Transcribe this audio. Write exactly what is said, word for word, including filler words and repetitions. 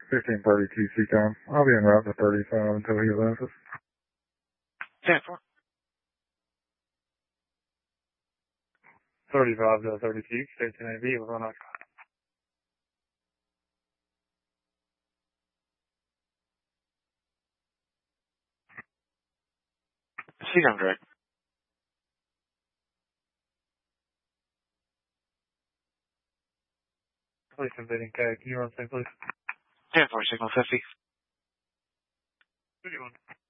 fifteen thirty-two C-Com. I'll be en route to thirty-five until he left us. ten four. thirty-five to thirty-two, fifteen A B, we're on C-Com direct. Please invading K. Can you run the same, please? ten four, signal fifty. fifty-one.